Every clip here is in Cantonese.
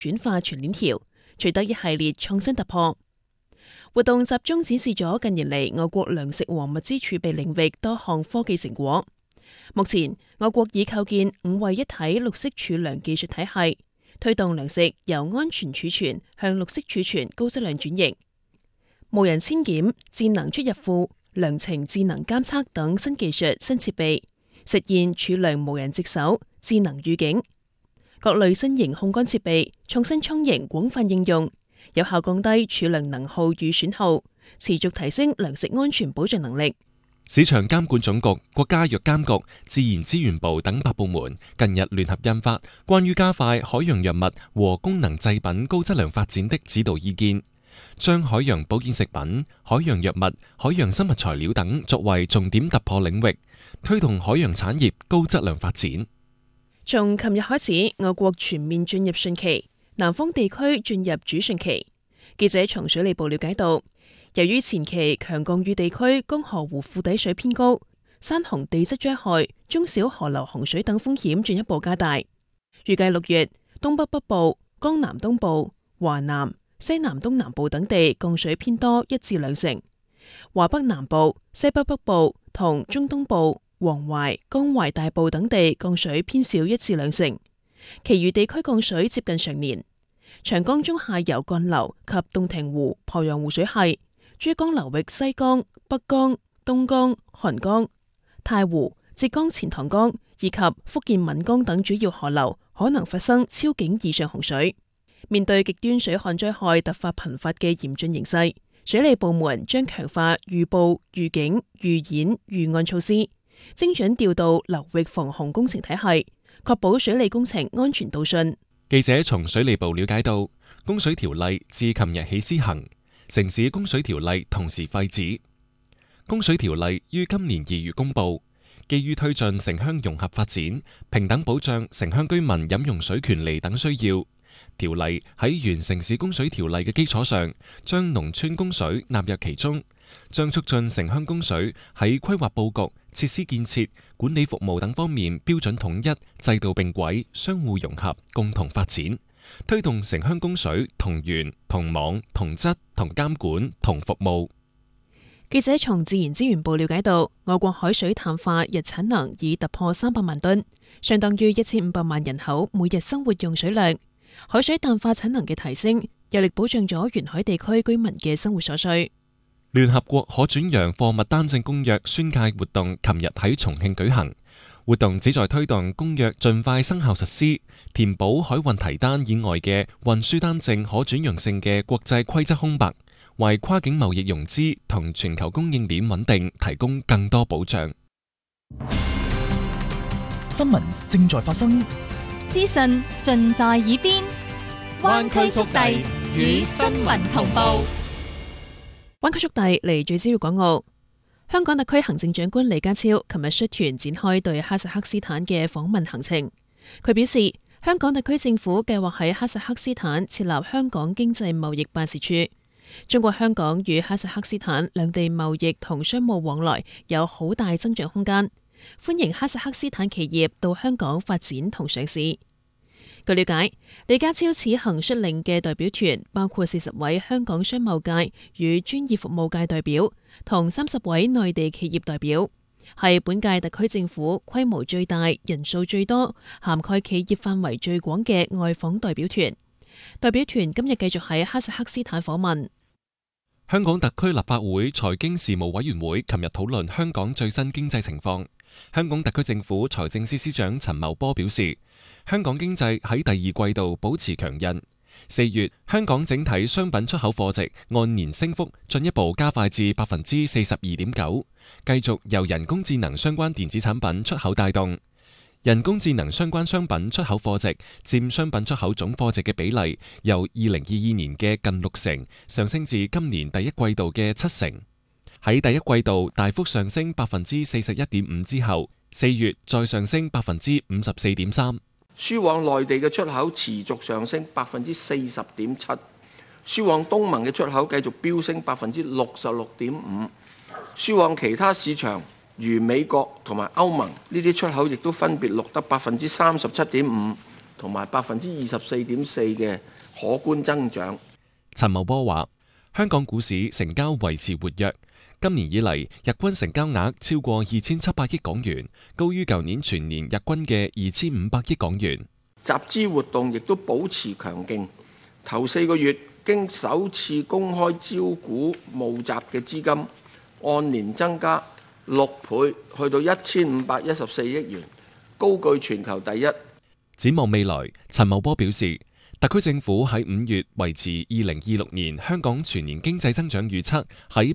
轉化全鏈條，取得一系列創新突破。活動集中展示咗近年嚟我國糧食和物資儲備領域多項科技成果。目前，我國已構建5位一體綠色儲糧技術體系，推動糧食由安全儲存向綠色儲存高質量轉型。無人遷檢、智能出入庫、糧程智能監測等新技術新設備，實現儲糧無人值守、智能預警。各類新型控乾設備創新充盈廣泛應用，有效降低儲糧能耗與損耗，持續提升糧食安全保障能力。 市場監管總局、國家藥監局、自然資源部等8部門近日聯合印發關於加快海洋藥物和功能製品高質量發展的指導意見，將海洋保健食品、海洋藥物、海洋生物材料等作為重點突破領域，推動海洋產業高質量發展。 從琴日開始，我國全面進入汛期，南方地區進入主汛期。記者從水利部了解到，由於前期強降雨地區江河湖庫底水偏高，山洪地質災害、中小河流洪水等風險進一步加大。預計6月，東北北部、江南東部、華南、西南東南部等地降水偏多1至2成，華北南部、西北北部同中東部、黃淮、江淮大部等地降水偏少1至2成，其餘地區降水接近常年。長江中下游幹流及洞庭湖、鄱陽湖水系、珠江流域西江、北江、東江、韓江、太湖、浙江錢塘江以及福建閩江等主要河流可能發生超警以上洪水。面對極端水旱災害突發頻發嘅嚴峻形勢，水利部門將強化預報、預警、預演、預案措施，精準調度流域防洪工程體系，確保水利工程安全到順。 記者從水利部了解到，供水條例自琴日起施行，城市供水條例同時廢止。供水條例於今年2月公布，基於推進城鄉融合發展，平等保障城鄉居民飲用水權利等需要，條例喺原城市供水條例嘅基礎上，將農村供水納入其中，將促進城鄉供水喺規劃佈局、設施建設、管理服務等方面標準統一、制度並軌、相互融合、共同發展，推動城鄉供水同源、同網、同質、同監管、同服務。 記者從自然資源部了解到，我國海水淡化日產能已突破300萬噸，相當於1500萬人口每日生活用水量。海水淡化產能嘅提升，有力保障咗沿海地區居民嘅生活所需。 聯合國可轉洋貨物單證公約宣介活動琴日喺重慶舉行，活動旨在推動公約盡快生效實施，填補海運提單以外嘅運輸單證可轉洋性嘅國際規則空白，為跨境貿易融資同全球供應鏈穩定提供更多保障。 新聞正在發生， 資訊盡在耳邊，灣區速遞與新聞同步。 灣區速遞嚟最主要港澳。香港特區行政長官李家超琴日率團展開對哈薩克斯坦嘅訪問行程。佢表示，香港特區政府計劃喺哈薩克斯坦設立香港經濟貿易辦事處。中國香港與哈薩克斯坦兩地貿易同商務往來有好大增長空間，歡迎哈薩克斯坦企業到香港發展同上市。據了解，李家超此行率領嘅代表團包括40位香港商貿界與專業服務界代表，同30位內地企業代表，係本屆特區政府規模最大、人數最多、涵蓋企業範圍最廣嘅外訪代表團。代表團今日繼續喺哈薩克斯坦訪問。 香港特區立法會財經事務委員會琴日討論香港最新經濟情況。香港特區政府財政司司長陳茂波表示，香港經濟喺第二季度保持強韌。4月，香港整體商品出口貨值按年升幅進一步加快至42.9%，繼續由人工智能相關電子產品出口帶動。人工智能相關商品出口貨值佔商品出口總貨值嘅比例，由2022年嘅近6成上升至今年第一季度嘅7成。喺第一季度大幅上升41.5%之後，4月再上升54.3%。 輸往內地嘅出口持續上升40.7%，輸往東盟嘅出口繼續飆升66.5%，輸往其他市場如美國同埋歐盟呢啲出口亦都分別錄得37.5% 同埋24.4%嘅可觀增長。 陳茂波話：香港股市成交維持活躍，今年以嚟日均成交額超過2700億港元，高於舊年全年日均嘅2500億港元。 集資活動亦都保持強勁，頭4個月經首次公開招股募集嘅資金按年增加6倍，去到1514億元，高居全球第一。 展望未來，陳茂波表示，特區政府喺5月維持2026年香港全年經濟增長預測喺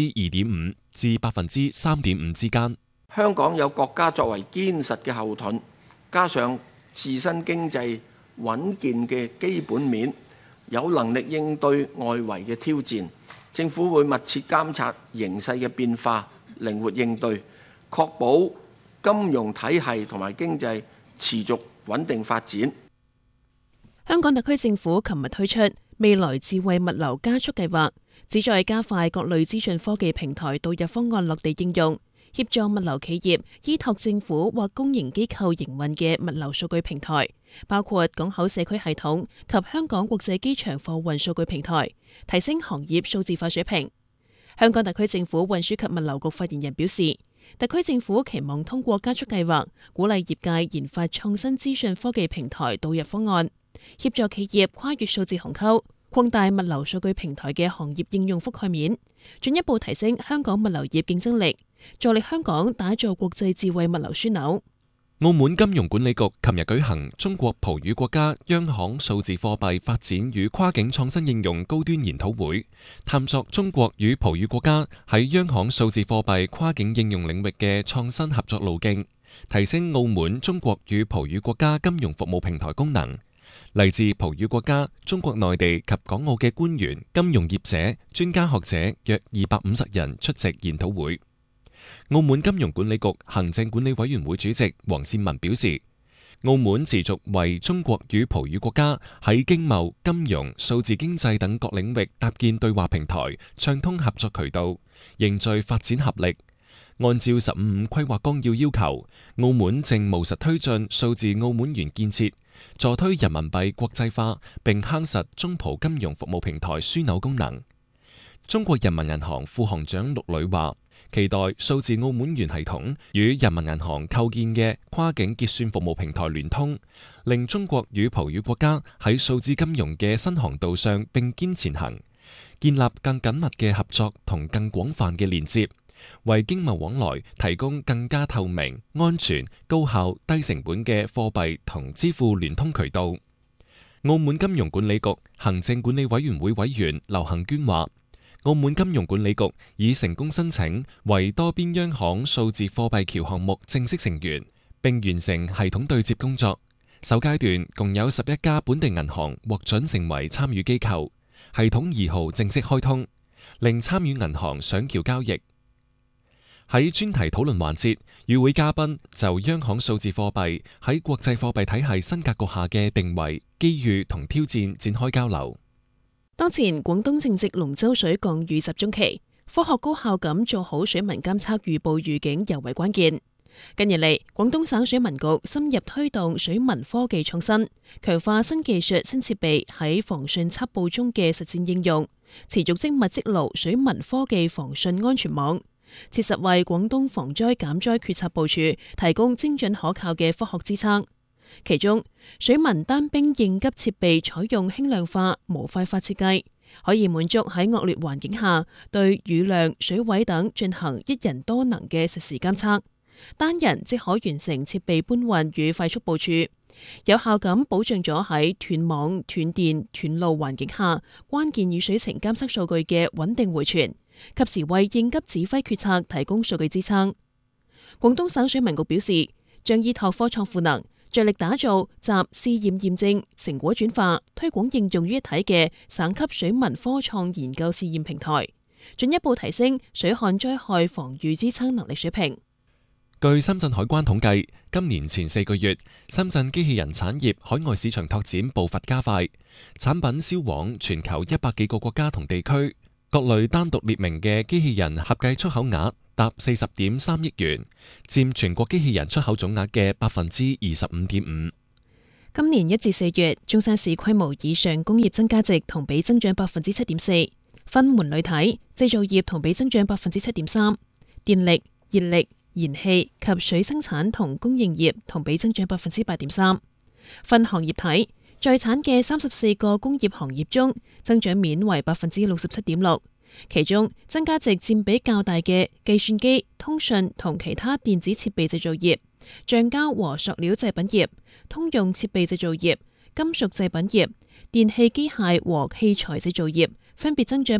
2.5%至3.5%之間。 香港有國家作為堅實嘅後盾，加上自身經濟穩健嘅基本面，有能力應對外圍嘅挑戰。政府會密切監察形勢嘅變化，靈活應對，確保金融體系同埋經濟持續穩定發展。 香港特區政府琴日推出未來智慧物流加速計劃，旨在加快各類資訊科技平台導入方案落地應用，協助物流企業依託政府或公營機構營運嘅物流數據平台，包括港口社區系統及香港國際機場貨運數據平台，提升行業數字化水平。香港特區政府運輸及物流局發言人表示，特區政府期望通過加速計劃，鼓勵業界研發創新資訊科技平台導入方案，協助企業跨越數字鴻溝，擴大物流數據平台嘅行業應用覆蓋面，進一步提升香港物流業競爭力，助力香港打造國際智慧物流樞紐。 澳門金融管理局琴日舉行中國葡語國家央行數字貨幣發展與跨境創新應用高端研討會，探索中國與葡語國家喺央行數字貨幣跨境應用領域嘅創新合作路徑，提升澳門中國與葡語國家金融服務平台功能。嚟自葡語國家、中國內地及港澳嘅官員、金融業者、專家學者約250人出席研討會。澳門金融管理局行政管理委員會主席黃善文表示，澳門持續為中國與葡語國家喺經貿、金融、數字經濟等各領域搭建對話平台，暢通合作渠道，凝聚發展合力。按照15規劃綱要要求，澳門正務實推進數字澳門元建設，助推人民幣國際化，並夯實中葡金融服務平台樞紐功能。中國人民銀行副行長陸磊話，期待數字澳門元系統與人民銀行構建嘅跨境結算服務平台聯通，令中國與葡語國家喺數字金融嘅新航道上並肩前行，建立更緊密嘅合作同更廣泛嘅連接，為經貿往來提供更加透明、安全、高效、低成本嘅貨幣同支付聯通渠道。澳門金融管理局行政管理委員會委員劉幸娟話，澳門金融管理局已成功申請為多邊央行數字貨幣橋項目正式成員，並完成系統對接工作。首階段共有11家本地銀行獲准成為參與機構，系統2號正式開通，令參與銀行上橋交易。喺專題討論環節，與會嘉賓就央行數字貨幣喺國際貨幣體系新格局下嘅定位、機遇同挑戰展開交流。 當前廣東正值龍舟水降雨集中期，科學高效咁做好水文監測預報預警尤為關鍵。近日嚟，廣東省水文局深入推動水文科技創新，強化新技術新設備喺防汛測報中嘅實戰應用，持續精密積牢水文科技防汛安全網，切實為廣東防災減災決策部署提供精準可靠嘅科學支撐。其中，水文單兵應急設備採用輕量化、模塊化設計，可以滿足喺惡劣環境下對雨量、水位等進行一人多能嘅實時監測，單人即可完成設備搬運與快速部署，有效咁保障咗喺斷網、斷電、斷路環境下關鍵雨水情監測數據嘅穩定回傳，及時為應急指揮決策提供數據支撐。廣東省水文局表示，將依託科創賦能，着力打造集試驗驗證、成果轉化、推廣應用於一體嘅省級水文科創研究試驗平台，進一步提升水旱災害防禦支撐能力水平。 據深圳海關統計，今年前4個月，深圳機器人產業海外市場拓展步伐加快，產品銷往全球100幾個國家同地區，各類單獨列明嘅機器人合計出口額達40.3億元，佔全國機器人出口總額嘅25.5%。 今年1至4月，中山市規模以上工業增加值同比增長7.4%，分門類睇，製造業同比增長7.3%，電力、熱力、燃氣及水生產同供應業同比增長8.3%。分行業睇，在產嘅34個工業行業中，增長面為67.6%，其中增加值佔比較大嘅計算機、通訊同其他電子設備製造業、橡膠和塑料製品業、通用設備製造業、金屬製品業、電氣機械和器材製造業，分別增長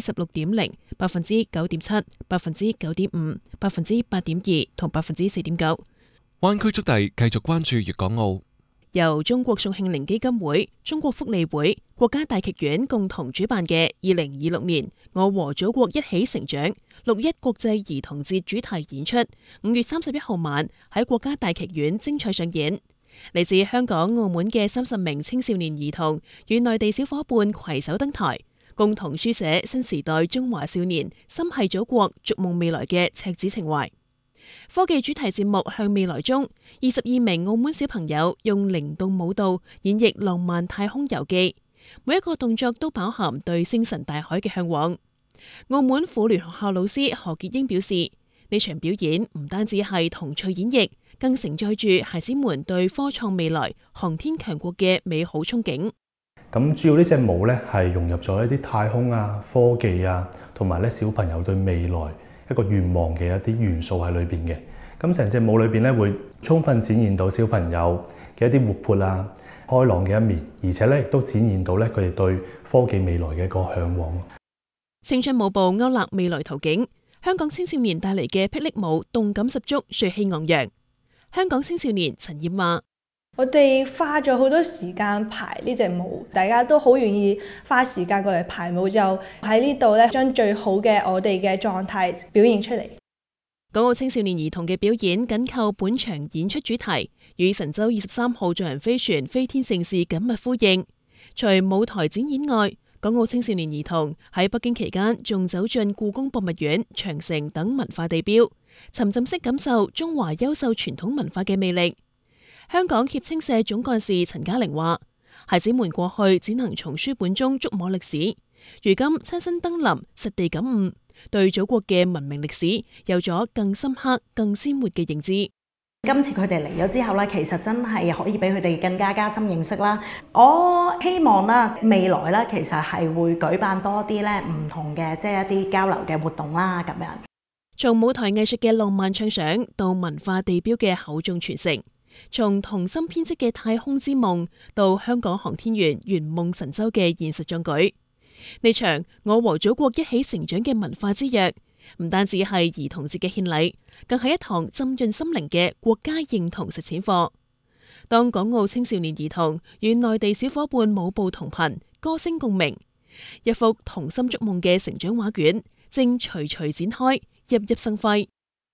16.0%、9.7%、9.5%、8.2%同4.9%。 灣區速遞繼續關注粵港澳。 由中國宋慶齡基金會、中國福利會、國家大劇院共同主辦嘅2026年我和祖國一起成長6·1國際兒童節主題演出，5月31號晚喺國家大劇院精彩上演。嚟自香港、澳門嘅30名青少年兒童與內地小伙伴攜手登台，共同書寫新時代中華少年心繫祖國、逐夢未來嘅赤子情懷。科技主題節目《向未來》中，22名澳門小朋友用靈動舞蹈演繹浪漫太空遊記，每一個動作都飽含對星辰大海嘅向往。澳門婦聯學校老師何潔英表示，呢場表演唔單止係童趣演繹，更承載住孩子們對科創未來、航天強國嘅美好憧憬。 咁主要呢隻舞咧係融入咗一啲太空啊、科技啊，同埋咧小朋友對未來一個願望嘅一啲元素喺裏邊嘅。咁成隻舞裏邊咧會充分展現到小朋友嘅一啲活潑啊、開朗嘅一面，而且咧亦都展現到咧佢哋對科技未來嘅一個嚮往。 青春舞步勾勒未來圖景，香港青少年帶嚟嘅霹靂舞動感十足、帥氣昂揚。香港青少年陳艷話： 我哋花咗好多時間排呢隻舞，大家都好願意花時間過嚟排舞，就喺呢度咧將最好嘅我哋嘅狀態表現出嚟。 港澳青少年兒童嘅表演緊扣本場演出主題，與神舟23號載人飛船飛天盛事緊密呼應。除舞台展演外，港澳青少年兒童喺北京期間仲走進故宮博物院、長城等文化地標，沉浸式感受中華優秀傳統文化嘅魅力。香港協青社總幹事陳嘉玲話：孩子們過去只能從書本中觸摸歷史，如今親身登臨，實地感悟，對祖國嘅文明歷史有咗更深刻、更鮮活嘅認知。 今次佢哋嚟咗之後咧，其實真係可以俾佢哋更加加深認識啦。我希望啦，未來咧其實係會舉辦多啲咧唔同嘅即係一啲交流嘅活動啦，咁樣。 從舞台藝術嘅浪漫暢想到文化地標嘅厚重傳承，從童心編織嘅太空之夢到香港航天員圓夢神舟嘅現實壯舉，呢場我和祖國一起成長嘅文化之約，唔單止係兒童節嘅獻禮，更係一堂浸潤心靈嘅國家認同實踐課。當港澳青少年兒童與內地小伙伴舞步同頻，歌聲共鳴，一幅童心築夢嘅成長畫卷正徐徐展開，熠熠生輝。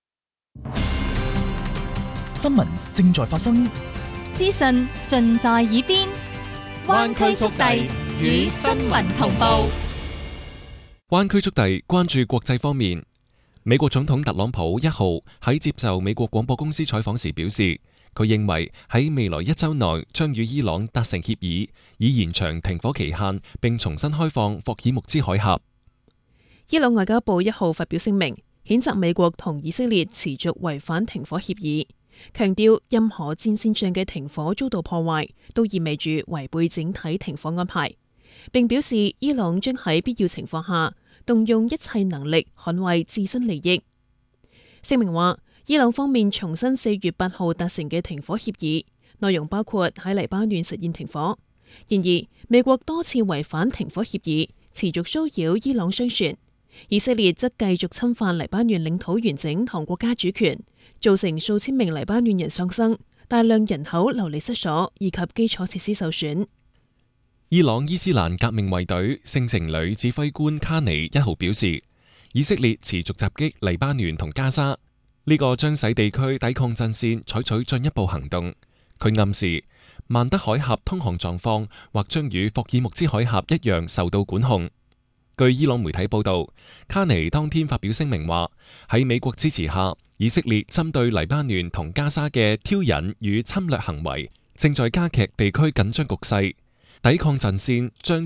新聞正在發生， 資訊盡在耳邊，灣區速遞與新聞同步。 灣區速遞關注國際方面，美國總統特朗普1號喺接受美國廣播公司採訪時表示，佢認為喺未來1週內將與伊朗達成協議，以延長停火期限並重新開放霍爾木茲海峽。 伊朗外交部1號發表聲明，譴責美國同以色列持續違反停火協議，強調任何戰線上嘅停火遭到破壞，都意味住違背整體停火安排。並表示伊朗將喺必要情況下動用一切能力捍衛自身利益。聲明話，伊朗方面重申4月8號達成嘅停火協議，內容包括喺黎巴嫩實現停火。然而，美國多次違反停火協議，持續騷擾伊朗商船。以色列則繼續侵犯黎巴嫩領土完整同國家主權，造成數千名黎巴嫩人喪生，大量人口流離失所，以及基礎設施受損。 伊朗伊斯蘭革命衛隊聖城旅指揮官卡尼1號表示，以色列持續襲擊黎巴嫩同加沙，呢個將使地區抵抗陣線採取進一步行動。佢暗示曼德海峽通航狀況或將與霍爾木茲海峽一樣受到管控。據伊朗媒體報道，卡尼當天發表聲明話，喺美國支持下，以色列針對黎巴嫩同加沙嘅挑釁與侵略行為正在加劇地區緊張局勢，抵抗陣線將